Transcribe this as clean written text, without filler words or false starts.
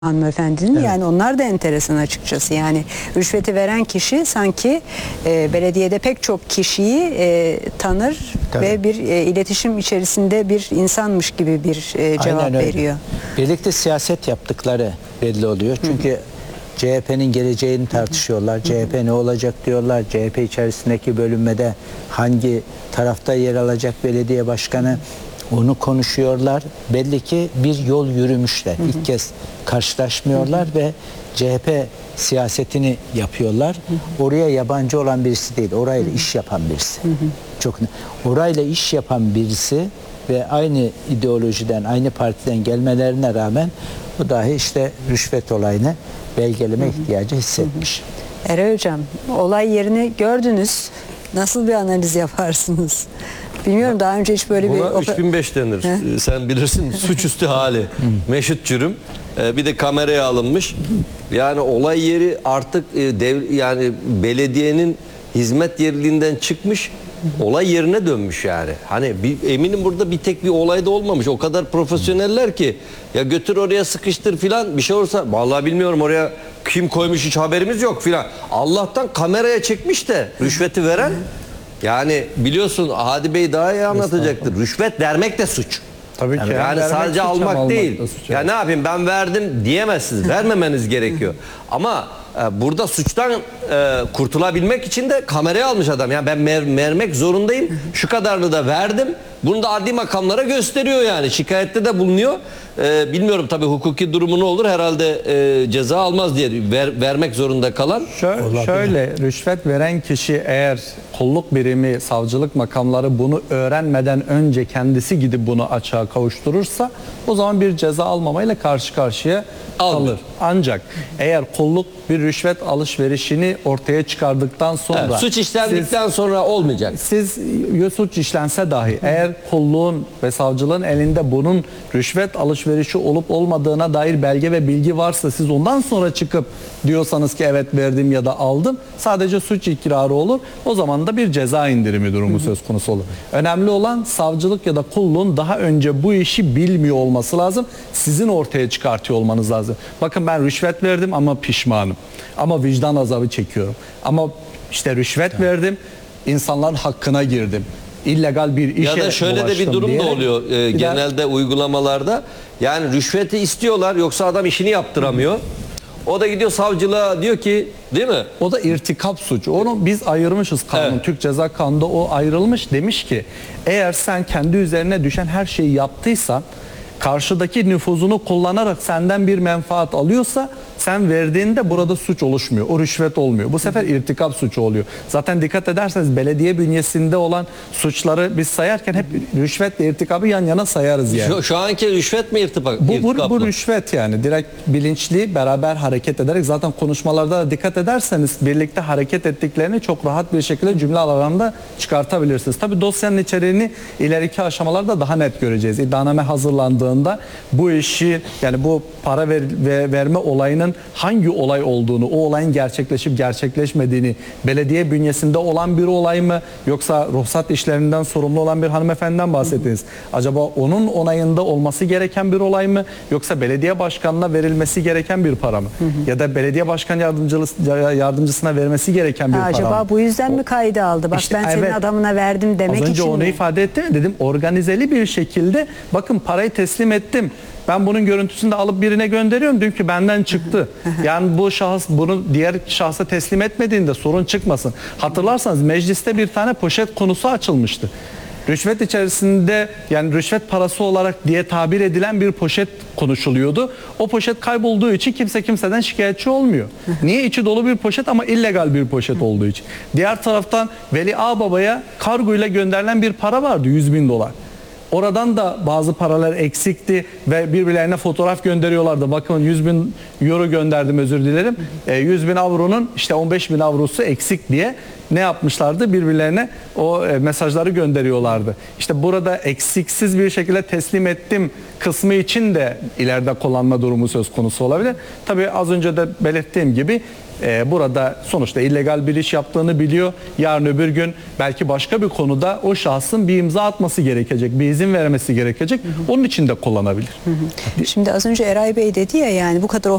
hanımefendinin. Evet. Yani onlar da enteresan açıkçası. Yani rüşveti veren kişi sanki belediyede pek çok kişiyi tanır. Tabii. Ve bir iletişim içerisinde bir insanmış gibi bir cevap veriyor. Birlikte siyaset yaptıkları belli oluyor. Çünkü CHP'nin geleceğini tartışıyorlar. CHP ne olacak diyorlar. CHP içerisindeki bölünmede hangi tarafta yer alacak belediye başkanı, onu konuşuyorlar. Belli ki bir yol yürümüşler. İlk kez karşılaşmıyorlar ve CHP siyasetini yapıyorlar. Oraya yabancı olan birisi değil, orayla iş yapan birisi. Çok orayla iş yapan birisi ve aynı ideolojiden, aynı partiden gelmelerine rağmen bu dahi işte rüşvet olayını belgeleme ihtiyacı hissetmiş. Eray Hocam, olay yerini gördünüz. Nasıl bir analiz yaparsınız? Bilmiyorum, daha önce hiç böyle buna bir... 3005 denir. Sen bilirsin, suçüstü hali. Meşhut cürüm. Bir de kameraya alınmış. Yani olay yeri artık yani belediyenin hizmet yerliğinden çıkmış, olay yerine dönmüş yani. Hani eminim burada bir tek bir olay da olmamış. O kadar profesyoneller ki ya götür oraya sıkıştır filan, bir şey olursa vallahi bilmiyorum oraya kim koymuş, hiç haberimiz yok filan. Allah'tan kameraya çekmiş de rüşveti veren, yani biliyorsun Hadi Bey daha iyi anlatacaktır. Rüşvet vermek de suç. Tabii ki. Yani sadece almak değil. Ya ne yapayım ben verdim diyemezsiniz. Vermemeniz gerekiyor. Ama burada suçtan kurtulabilmek için de kameraya almış adam. Yani ben vermek zorundayım. Şu kadarını da verdim. Bunu da adli makamlara gösteriyor yani. Şikayette de bulunuyor. Bilmiyorum tabii hukuki durumu ne olur. Herhalde ceza almaz diye vermek zorunda kalan. Şöyle rüşvet veren kişi eğer kolluk birimi, savcılık makamları bunu öğrenmeden önce kendisi gidip bunu açığa kavuşturursa o zaman bir ceza almamayla karşı karşıya kalır. Ancak eğer kolluk bir rüşvet alışverişini ortaya çıkardıktan sonra... Evet, suç işlendikten sonra olmayacak. Suç işlense dahi eğer kolluğun ve savcılığın elinde bunun rüşvet alışverişi olup olmadığına dair belge ve bilgi varsa, siz ondan sonra çıkıp diyorsanız ki evet verdim ya da aldım, sadece suç ikrarı olur. O zaman da bir ceza indirimi durumu söz konusu olur. Önemli olan savcılık ya da kolluğun daha önce bu işi bilmiyor olması lazım. Sizin ortaya çıkartıyor olmanız lazım. Bakın ben rüşvet verdim ama pişmanım. Ama vicdan azabı çekiyorum. Ama işte rüşvet verdim, insanların hakkına girdim. İllegal bir işe ya da şöyle de bir durum da oluyor genelde uygulamalarda. Yani rüşveti istiyorlar, yoksa adam işini yaptıramıyor. O da gidiyor savcılığa, diyor ki, değil mi? O da irtikap suçu. Onu biz ayırmışız kanun. Evet. Türk Ceza Kanunu'nda o ayrılmış, demiş ki eğer sen kendi üzerine düşen her şeyi yaptıysan, karşıdaki nüfuzunu kullanarak senden bir menfaat alıyorsa, sen verdiğinde burada suç oluşmuyor. O rüşvet olmuyor. Bu sefer irtikap suçu oluyor. Zaten dikkat ederseniz belediye bünyesinde olan suçları biz sayarken hep rüşvetle irtikabı yan yana sayarız yani. Şu anki rüşvet mi irtikap bu rüşvet yani. Direkt bilinçli beraber hareket ederek, zaten konuşmalarda da dikkat ederseniz birlikte hareket ettiklerini çok rahat bir şekilde cümle aralarında çıkartabilirsiniz. Tabii dosyanın içeriğini ileriki aşamalarda daha net göreceğiz. İddianame hazırlandığında bu işi, yani bu para verme olayının hangi olay olduğunu, o olayın gerçekleşip gerçekleşmediğini, belediye bünyesinde olan bir olay mı, yoksa ruhsat işlerinden sorumlu olan bir hanımefendiden bahsettiniz. Acaba onun onayında olması gereken bir olay mı, yoksa belediye başkanına verilmesi gereken bir para mı? Ya da belediye başkan yardımcısına vermesi gereken bir para mı? Acaba bu yüzden mi kayda aldı? Bak işte, ben senin adamına verdim demek için. Az önce onu ifade ettim mi? Dedim organizeli bir şekilde, bakın parayı teslim ettim. Ben bunun görüntüsünü de alıp birine gönderiyorum. Dünkü benden çıktı. Yani bu şahıs bunu diğer şahsa teslim etmediğinde sorun çıkmasın. Hatırlarsanız mecliste bir tane poşet konusu açılmıştı. Rüşvet içerisinde, yani rüşvet parası olarak diye tabir edilen bir poşet konuşuluyordu. O poşet kaybolduğu için kimse kimseden şikayetçi olmuyor. Niye? İçi dolu bir poşet ama illegal bir poşet olduğu için. Diğer taraftan Veli Ağbaba'ya kargo ile gönderilen bir para vardı, 100.000 dolar. Oradan da bazı paralar eksikti ve birbirlerine fotoğraf gönderiyorlardı. Bakın 100.000 euro gönderdim, özür dilerim. 100.000 avronun işte 15.000 avrosu eksik diye. ne yapmışlardı? Birbirlerine o mesajları gönderiyorlardı. İşte burada eksiksiz bir şekilde teslim ettim kısmı için de ileride kullanma durumu söz konusu olabilir. Tabii az önce de belirttiğim gibi burada sonuçta illegal bir iş yaptığını biliyor. Yarın öbür gün belki başka bir konuda o şahsın bir imza atması gerekecek, bir izin vermesi gerekecek. Onun için de kullanabilir. Şimdi az önce Eray Bey dedi ya, yani bu kadar